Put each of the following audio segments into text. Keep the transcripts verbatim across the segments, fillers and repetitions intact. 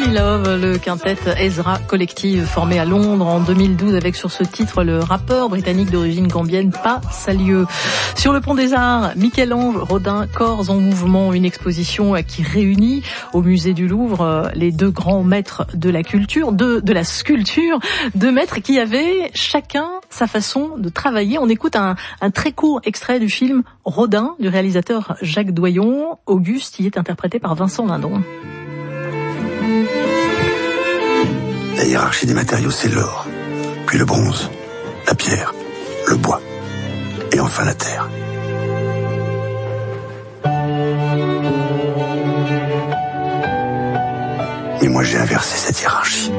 Me Love, le quintet Ezra Collective formé à Londres en deux mille douze avec sur ce titre le rappeur britannique d'origine gambienne Pas Salieu. Sur le pont des Arts, Michel-Ange Rodin, Corps en mouvement, une exposition qui réunit au musée du Louvre les deux grands maîtres de la culture, de, de la sculpture, deux maîtres qui avaient chacun sa façon de travailler. On écoute un, un très court extrait du film Rodin du réalisateur Jacques Doyon. Auguste y est interprété par Vincent Lindon. La hiérarchie des matériaux, c'est l'or, puis le bronze, la pierre, le bois, et enfin la terre. Mais moi, j'ai inversé cette hiérarchie.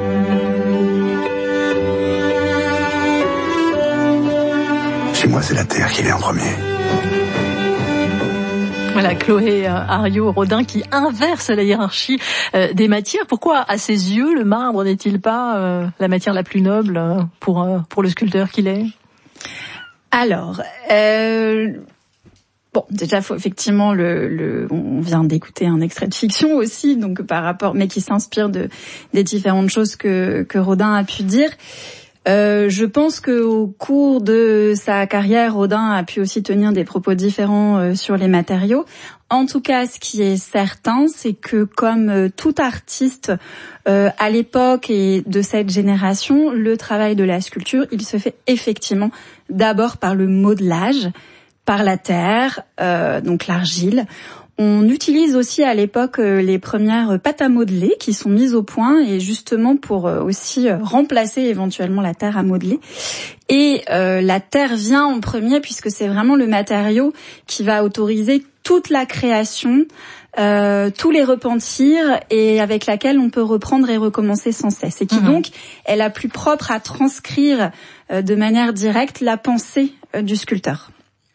Chez moi, c'est la terre qui vient en premier. Voilà, Chloé Ariot-Rodin qui inverse la hiérarchie euh, des matières. Pourquoi, à ses yeux, le marbre n'est-il pas euh, la matière la plus noble euh, pour euh, pour le sculpteur qu'il est ? Alors, euh, bon, déjà, faut effectivement le, le, on vient d'écouter un extrait de fiction aussi, donc par rapport, mais qui s'inspire de des différentes choses que que Rodin a pu dire. Euh, je pense que au cours de sa carrière, Rodin a pu aussi tenir des propos différents euh, sur les matériaux. En tout cas, ce qui est certain, c'est que comme euh, tout artiste euh, à l'époque et de cette génération, le travail de la sculpture, il se fait effectivement d'abord par le modelage, par la terre, euh, donc l'argile. On utilise aussi à l'époque les premières pâtes à modeler qui sont mises au point et justement pour aussi remplacer éventuellement la terre à modeler. Et euh, la terre vient en premier puisque c'est vraiment le matériau qui va autoriser toute la création, euh, tous les repentirs et avec laquelle on peut reprendre et recommencer sans cesse. Et qui mmh. donc est la plus propre à transcrire euh, de manière directe la pensée euh, du sculpteur.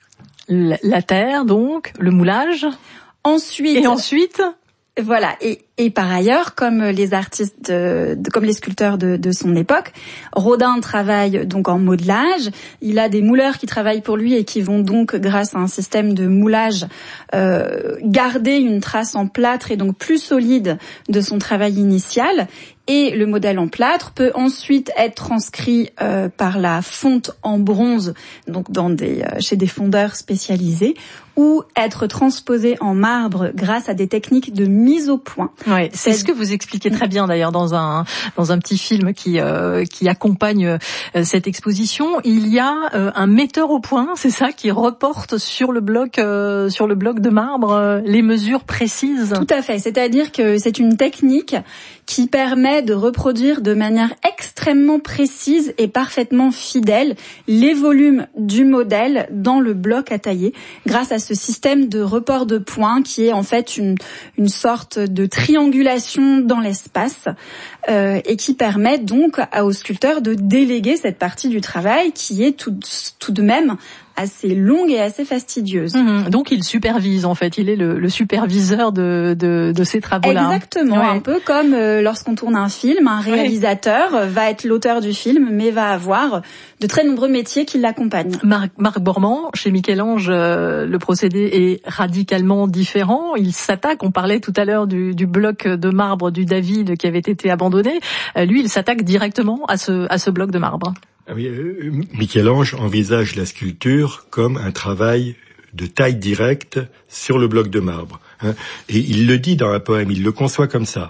La terre donc, le moulage. Ensuite, et ensuite, voilà. Et, et par ailleurs, comme les artistes, de, de, comme les sculpteurs de, de son époque, Rodin travaille donc en modelage. Il a des mouleurs qui travaillent pour lui et qui vont donc, grâce à un système de moulage, euh, garder une trace en plâtre et donc plus solide de son travail initial. Et le modèle en plâtre peut ensuite être transcrit euh, par la fonte en bronze, donc dans des, euh, chez des fondeurs spécialisés, ou être transposé en marbre grâce à des techniques de mise au point. Ouais, c'est ce que vous expliquez très bien d'ailleurs dans un dans un petit film qui euh, qui accompagne euh, cette exposition. Il y a euh, un metteur au point, c'est ça, qui reporte sur le bloc euh, sur le bloc de marbre euh, les mesures précises. Tout à fait, c'est-à-dire que c'est une technique qui permet de reproduire de manière extrêmement précise et parfaitement fidèle les volumes du modèle dans le bloc à tailler grâce à ce système de report de points qui est en fait une, une sorte de triangulation dans l'espace euh, et qui permet donc au sculpteur de déléguer cette partie du travail qui est tout, tout de même assez longue et assez fastidieuse. Mmh, donc il supervise en fait, il est le, le superviseur de, de, de ces travaux-là. Exactement, ouais. Un peu comme euh, lorsqu'on tourne un film, un réalisateur ouais. va être l'auteur du film, mais va avoir de très nombreux métiers qui l'accompagnent. Marc, Marc Bormann, chez Michel-Ange, euh, le procédé est radicalement différent. Il s'attaque, on parlait tout à l'heure du, du bloc de marbre du David qui avait été abandonné. Euh, lui, il s'attaque directement à ce, à ce bloc de marbre. Ah oui, euh, Michel-Ange envisage la sculpture comme un travail de taille directe sur le bloc de marbre. Hein. Et il le dit dans un poème, il le conçoit comme ça.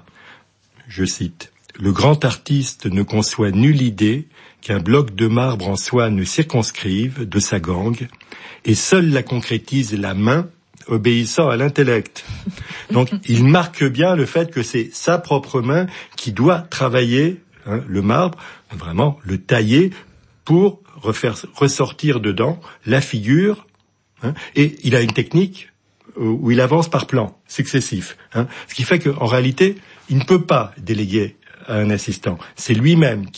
Je cite. « Le grand artiste ne conçoit nulle idée qu'un bloc de marbre en soi ne circonscrive de sa gangue, et seule la concrétise la main obéissant à l'intellect. » Donc il marque bien le fait que c'est sa propre main qui doit travailler hein, le marbre, vraiment le tailler pour refaire ressortir dedans la figure. Hein, et il a une technique où il avance par plans successifs. Hein, ce qui fait qu'en réalité, il ne peut pas déléguer à un assistant. C'est lui-même qui